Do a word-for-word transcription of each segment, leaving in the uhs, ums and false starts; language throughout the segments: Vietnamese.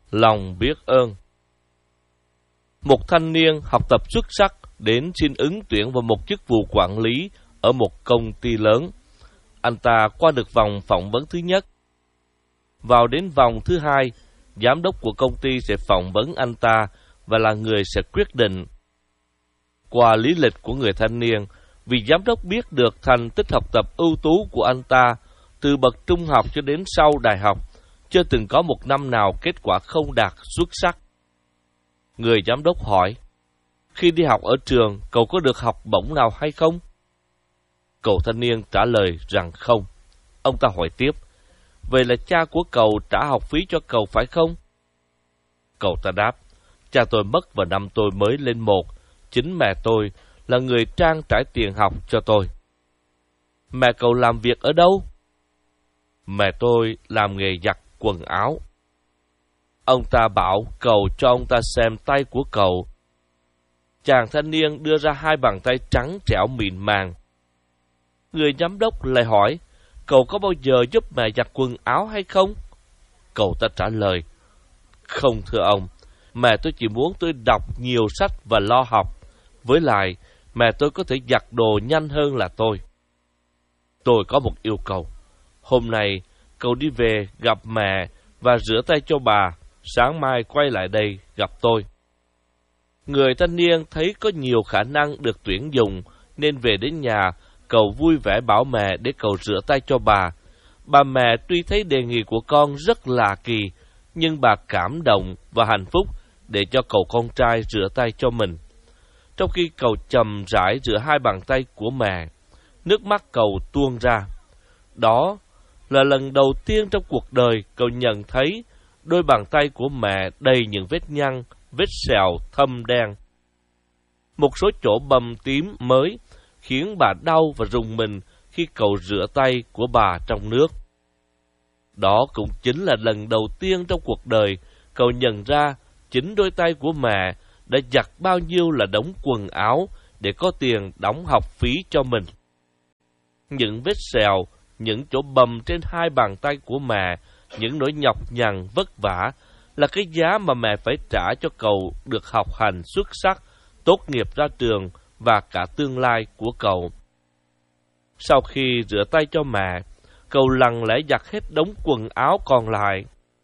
Lòng biết ơn. Một thanh niên học tập xuất sắc đến xin ứng tuyển vào một chức vụ quản lý ở một công ty lớn. Anh ta qua được vòng phỏng vấn thứ nhất. Vào đến vòng thứ hai, giám đốc của công ty sẽ phỏng vấn anh ta và là người sẽ quyết định. Qua lý lịch của người thanh niên, vì giám đốc biết được thành tích học tập ưu tú của anh ta từ bậc trung học cho đến sau đại học, chưa từng có một năm nào kết quả không đạt xuất sắc. Người giám đốc hỏi, khi đi học ở trường, cậu có được học bổng nào hay không? Cậu thanh niên trả lời rằng không. Ông ta hỏi tiếp, vậy là cha của cậu trả học phí cho cậu phải không? Cậu ta đáp, cha tôi mất vào năm tôi mới lên một, chính mẹ tôi là người trang trải tiền học cho tôi. Mẹ cậu làm việc ở đâu? Mẹ tôi làm nghề giặt quần áo. Ông ta bảo cậu cho ông ta xem tay của cậu. Chàng thanh niên đưa ra hai bàn tay trắng trẻo mịn màng. Người giám đốc lại hỏi, cậu có bao giờ giúp mẹ giặt quần áo hay không? Cậu ta trả lời, không thưa ông, mẹ tôi chỉ muốn tôi đọc nhiều sách và lo học. Với lại, mẹ tôi có thể giặt đồ nhanh hơn là tôi. Tôi có một yêu cầu. Hôm nay, cậu đi về gặp mẹ và rửa tay cho bà. Sáng mai quay lại đây gặp tôi. Người thanh niên thấy có nhiều khả năng được tuyển dụng, nên về đến nhà, cậu vui vẻ bảo mẹ để cậu rửa tay cho bà. Bà mẹ tuy thấy đề nghị của con rất lạ kỳ, nhưng bà cảm động và hạnh phúc để cho cậu con trai rửa tay cho mình. Trong khi cậu chậm rãi rửa hai bàn tay của mẹ, nước mắt cậu tuôn ra. Đó là lần đầu tiên trong cuộc đời cậu nhận thấy đôi bàn tay của mẹ đầy những vết nhăn, vết sẹo thâm đen. Một số chỗ bầm tím mới khiến bà đau và rùng mình khi cậu rửa tay của bà trong nước. Đó cũng chính là lần đầu tiên trong cuộc đời cậu nhận ra chính đôi tay của mẹ đã giặt bao nhiêu là đống quần áo để có tiền đóng học phí cho mình. Những vết sẹo, những chỗ bầm trên hai bàn tay của mẹ, những nỗi nhọc nhằn vất vả là cái giá mà mẹ phải trả cho cậu được học hành xuất sắc, tốt nghiệp ra trường và cả tương lai của cậu. Sau khi rửa tay cho mẹ, cậu lặng lẽ giặt hết đống quần áo còn lại.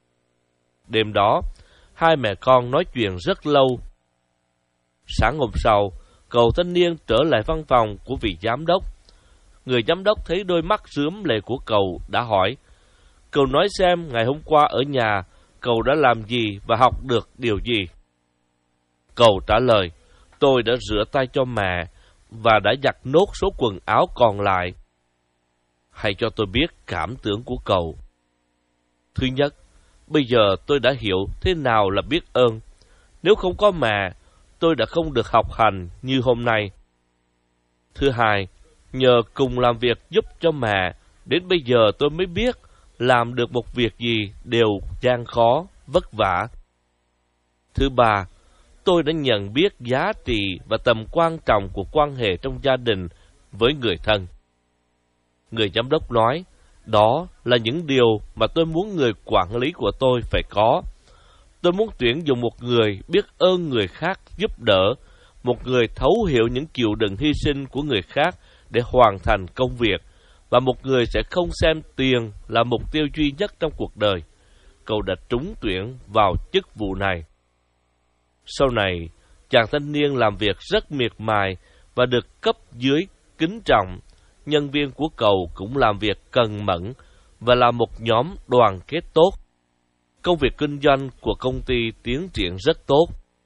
Đêm đó, hai mẹ con nói chuyện rất lâu. Sáng hôm sau, cậu thanh niên trở lại văn phòng của vị giám đốc. Người giám đốc thấy đôi mắt rướm lệ của cậu đã hỏi, cậu nói xem ngày hôm qua ở nhà cậu đã làm gì và học được điều gì? Cậu trả lời, tôi đã rửa tay cho mẹ và đã giặt nốt số quần áo còn lại. Hãy cho tôi biết cảm tưởng của cậu. Thứ nhất, bây giờ tôi đã hiểu thế nào là biết ơn. Nếu không có mẹ, tôi đã không được học hành như hôm nay. Thứ hai, nhờ cùng làm việc giúp cho mẹ, đến bây giờ tôi mới biết làm được một việc gì đều gian khó, vất vả. Thứ ba, tôi đã nhận biết giá trị và tầm quan trọng của quan hệ trong gia đình với người thân. Người giám đốc nói, đó là những điều mà tôi muốn người quản lý của tôi phải có. Tôi muốn tuyển dụng một người biết ơn người khác giúp đỡ, một người thấu hiểu những chịu đựng hy sinh của người khác để hoàn thành công việc, và một người sẽ không xem tiền là mục tiêu duy nhất trong cuộc đời. Cậu đã trúng tuyển vào chức vụ này. Sau này, chàng thanh niên làm việc rất miệt mài và được cấp dưới kính trọng. Nhân viên của cậu cũng làm việc cần mẫn và là một nhóm đoàn kết tốt. Công việc kinh doanh của công ty tiến triển rất tốt.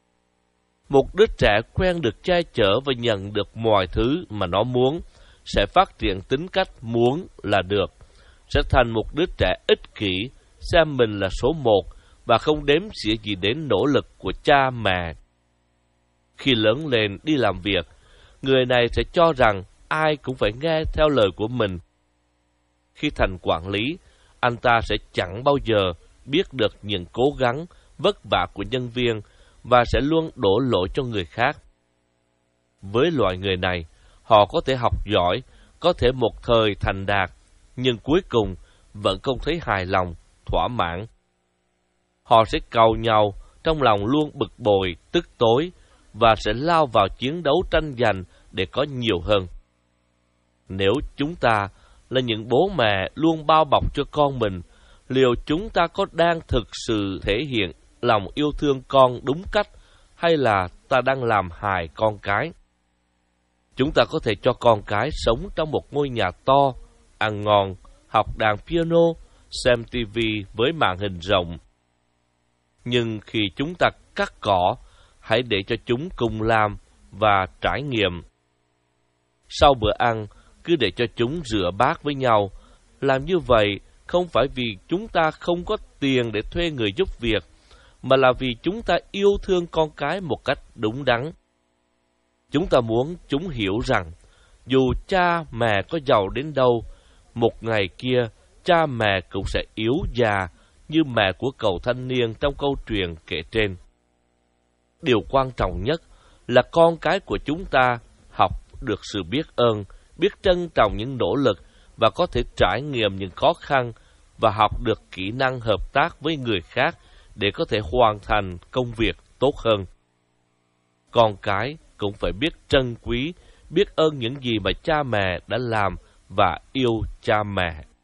Một đứa trẻ quen được che chở và nhận được mọi thứ mà nó muốn, sẽ phát triển tính cách muốn là được, sẽ thành một đứa trẻ ích kỷ, xem mình là số một và không đếm xỉa gì đến nỗ lực của cha mẹ. Khi lớn lên đi làm việc, người này sẽ cho rằng ai cũng phải nghe theo lời của mình. Khi thành quản lý, anh ta sẽ chẳng bao giờ biết được những cố gắng, vất vả của nhân viên và sẽ luôn đổ lỗi cho người khác. Với loại người này, họ có thể học giỏi, có thể một thời thành đạt, nhưng cuối cùng vẫn không thấy hài lòng, thỏa mãn. Họ sẽ cầu nhau, trong lòng luôn bực bội, tức tối, và sẽ lao vào chiến đấu tranh giành để có nhiều hơn. Nếu chúng ta là những bố mẹ luôn bao bọc cho con mình, liệu chúng ta có đang thực sự thể hiện lòng yêu thương con đúng cách, hay là ta đang làm hại con cái? Chúng ta có thể cho con cái sống trong một ngôi nhà to, ăn ngon, học đàn piano, xem tivi với màn hình rộng. Nhưng khi chúng ta cắt cỏ, hãy để cho chúng cùng làm và trải nghiệm. Sau bữa ăn, cứ để cho chúng rửa bát với nhau. Làm như vậy không phải vì chúng ta không có tiền để thuê người giúp việc, mà là vì chúng ta yêu thương con cái một cách đúng đắn. Chúng ta muốn chúng hiểu rằng, dù cha mẹ có giàu đến đâu, một ngày kia cha mẹ cũng sẽ yếu già như mẹ của cậu thanh niên trong câu chuyện kể trên. Điều quan trọng nhất là con cái của chúng ta học được sự biết ơn, biết trân trọng những nỗ lực và có thể trải nghiệm những khó khăn và học được kỹ năng hợp tác với người khác để có thể hoàn thành công việc tốt hơn. Con cái cũng phải biết trân quý, biết ơn những gì mà cha mẹ đã làm và yêu cha mẹ.